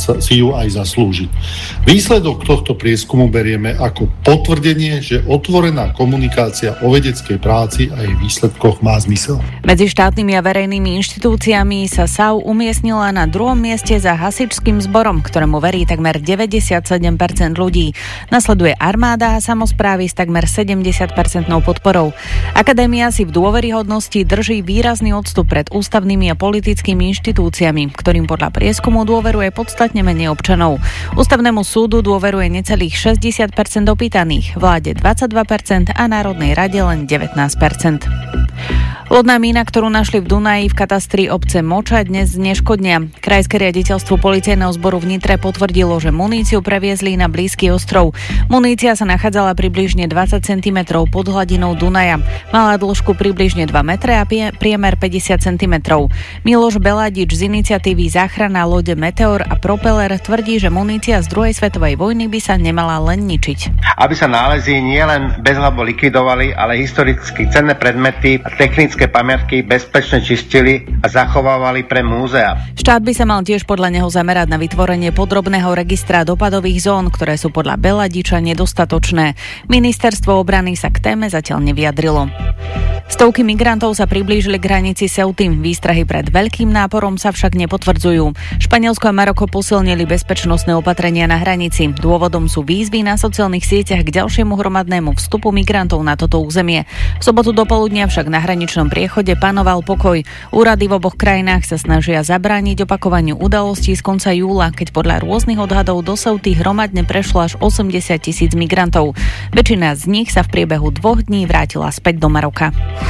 si ju aj zaslúžiť. Výsledok tohto prieskumu berieme ako potvrdenie, že otvorená komunikácia o vedeckej práci a jej výsledkoch má zmysel. Medzi štátnymi a verejnými inštitúciami sa SAU umiestnila na 2. mieste za hasičským zborom, ktorému verí takmer 97% ľudí. Nasleduje armáda a samosprávy s takmer 70% podporou. Akadémia si v dôveryhodnosti drží výrazný odstup pred ústavnými a politickými inštitúciami, ktorým podľa prieskumu dôveruje podstatne menej občanov. Ústavnému súdu dôveruje necelých 60% opýtaných, vláde 22% a Národnej rade len 19%. Lodná mína, ktorú našli v Dunaji v katastri obce Moča, dnes zneškodnia. Krajské riaditeľstvo policajného zboru v Nitre potvrdilo, že muníciu previezli na blízky ostrov. Munícia sa nachádzala približne 20 cm pod hladinou Dunaja. Mala dĺžku približne 2 metre a priemer 50 cm. Miloš Beladič z iniciatívy Záchrana lode Meteor a Propeller tvrdí, že munícia z druhej svetovej vojny by sa nemala len ničiť. Aby sa nálezy nielen bezhlavo likvidovali, ale historicky cenné predmety a technické pamiatky bezpečne čistili a zachovávali pre múzea. Štát by sa mal tiež podľa neho zamerať na vytvorenie podrobného registra dopadových zón, ktoré sú podľa Beladiča nedostatočné. Ministerstvo obrany sa k téme zatiaľ nevyjadrilo. Stovky migrantov sa priblížili k hranici Ceuty. Výstrahy pred veľkým náporom sa však nepotvrdzujú. Španielsko a Maroko posilnili bezpečnostné opatrenia na hranici. Dôvodom sú výzvy na sociálnych sieťach k ďalšiemu hromadnému vstupu migrantov na toto územie. V sobotu dopoludnia však na hraničnom priechode panoval pokoj. Úrady v oboch krajinách sa snažia zabrániť opakovaniu udalostí z konca júla, keď podľa rôznych odhadov do Ceuty hromadne prešlo až 80,000 migrantov. Väčšina z nich sa v priebehu 2 dní vrátila späť do Maroka.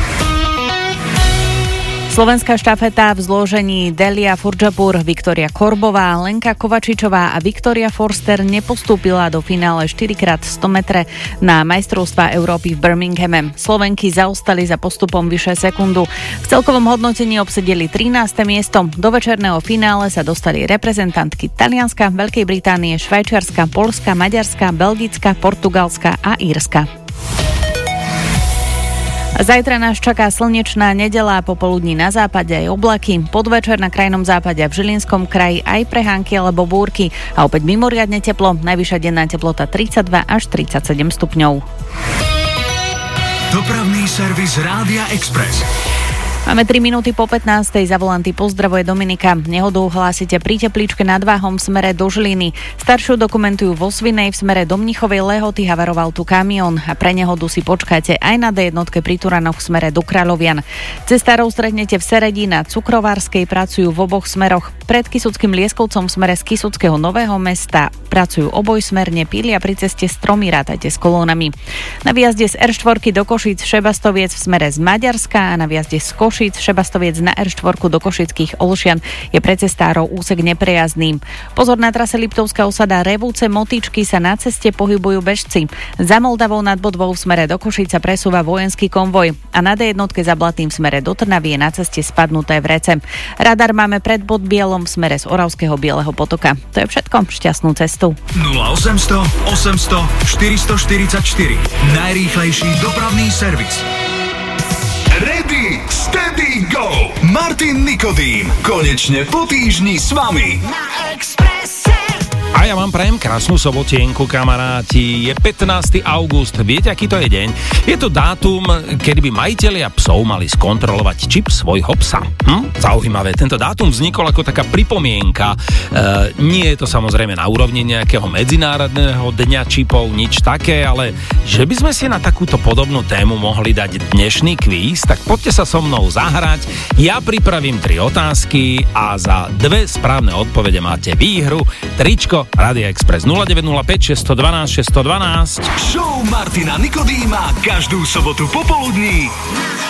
Slovenská štafeta v zložení Delia Furdžapur, Viktória Korbová, Lenka Kovačičová a Viktória Forster nepostúpila do finále 4x100 metre na majstrovstvá Európy v Birminghame. Slovenky zaostali za postupom vyše sekundu. V celkovom hodnotení obsedeli 13. miesto. Do večerného finále sa dostali reprezentantky Talianska, Veľkej Británie, Švajčiarska, Poľska, Maďarska, Belgická, Portugalska a Írska. Zajtra nás čaká slnečná nedeľa, popoludní na západe aj oblaky, podvečer na krajnom západe a v Žilinskom kraji aj prehánky alebo búrky a opäť mimoriadne teplo, najvyššia denná teplota 32 až 37 stupňov. Dopravný servis Rádia Express. Máme 3 minúty po 15. Za volanty pozdravuje Dominika. Nehodu hlásite pri Teplíčke nad Váhom v smere do Žiliny. Staršiu dokumentujú vo Svinej v smere do Mnichovej Lehoty, havaroval tu kamión a pre nehodu si počkajte aj na D1 pri Turanoch v smere do Kráľovian. Cestárov stretnete v Seredi na Cukrovárskej, pracujú v oboch smeroch. Pred Kysuckým Lieskovcom v smere z Kysuckého Nového Mesta pracujú obojsmerne, pília pri ceste stromy, rátajte s kolónami. Na výjazde z R4 do Košíc Šebastoviec v smere z Maďarska a na výjazde z Košíc Šebastoviec na R4 do Košických Olšian je pre cestárov úsek neprejazdný. Pozor, na trase Liptovská osada Revúce Motičky sa na ceste pohybujú bežci. Za Moldavou nad Bodvou v smere do Košíc sa presúva vojenský konvoj a na D1 za Blatným v smere do Trnavy je na ceste spadnuté vrece. Radar máme pred Bodbielom v smere z Oravského Bieleho potoka. To je všetko, šťastnú cestu. 0800 800 444 najrýchlejší dopravný servis. Ready, steady, go! Martin Nikodým, konečne po týždni s vami. Na Expresse. A ja vám prajem krásnu sobotienku, kamaráti. Je 15. august. Viete, aký to je deň? Je to dátum, kedy by majitelia psov mali skontrolovať čip svojho psa. Zaujímavé. Tento dátum vznikol ako taká pripomienka. Nie je to samozrejme na úrovni nejakého medzinárodného dňa čipov, nič také, ale že by sme si na takúto podobnú tému mohli dať dnešný kvíz, tak poďte sa so mnou zahrať. Ja pripravím 3 otázky a za 2 správne odpovede máte výhru. Tričko Rádia Express 0905 612 612. Show Martina Nikodýma každú sobotu popoludní